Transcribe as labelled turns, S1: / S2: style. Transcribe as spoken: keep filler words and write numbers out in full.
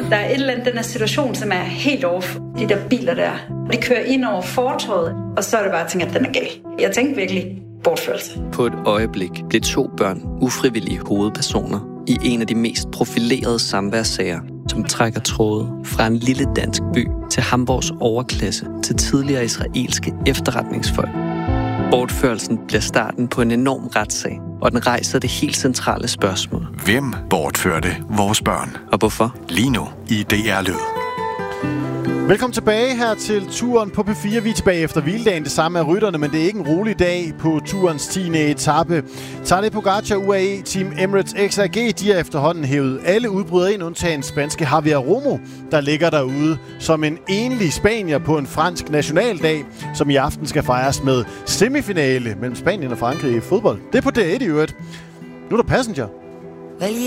S1: Der er et eller andet, den her situation, som er helt off. De der biler der, de kører ind over fortovet, og så er det bare at tænke, at den er gal. Jeg tænkte virkelig bortførelse.
S2: På et øjeblik blev to børn ufrivillige hovedpersoner i en af de mest profilerede samværssager, som trækker tråde fra en lille dansk by til Hamburgs overklasse til tidligere israelske efterretningsfolk. Bortførelsen bliver starten på en enorm retssag, og den rejser det helt centrale spørgsmål.
S3: Hvem bortførte vores børn?
S2: Og hvorfor?
S3: Lige nu i D R Lyd.
S4: Velkommen tilbage her til turen på P fire. Vi er tilbage efter hviledagen. Det samme er rytterne, men det er ikke en rolig dag på turens tiende etape. Tadej Pogacar, U A E, Team Emirates X A G, de har efterhånden hævet alle udbrydere ind, undtagen spanske Javier Romo, der ligger derude som en enlig spanier på en fransk nationaldag, som i aften skal fejres med semifinale mellem Spanien og Frankrig i fodbold. Det er på D et i øvrigt. Nu er der Passenger.